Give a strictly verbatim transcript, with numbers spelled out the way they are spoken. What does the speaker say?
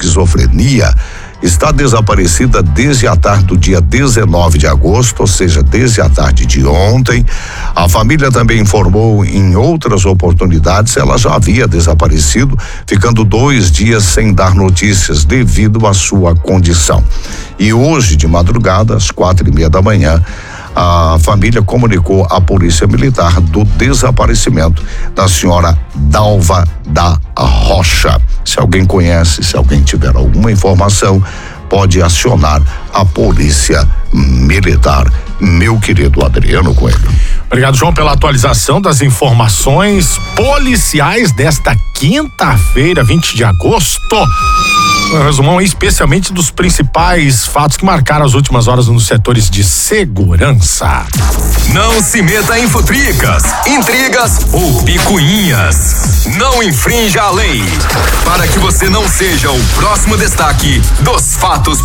esquizofrenia, está desaparecida desde a tarde do dia dezenove de agosto, ou seja, desde a tarde de ontem. A família também informou em outras oportunidades, ela já havia desaparecido, ficando dois dias sem dar notícias devido à sua condição. E hoje, de madrugada, às quatro e meia da manhã, a família comunicou à Polícia Militar do desaparecimento da senhora Dalva da Rocha. Se alguém conhece, se alguém tiver alguma informação, pode acionar a Polícia Militar. Meu querido Adriano Coelho. Obrigado, João, pela atualização das informações policiais desta quinta-feira, vinte de agosto. Um resumão especialmente dos principais fatos que marcaram as últimas horas nos setores de segurança. Não se meta em futricas, intrigas ou picuinhas. Não infrinja a lei. Para que você não seja o próximo destaque dos fatos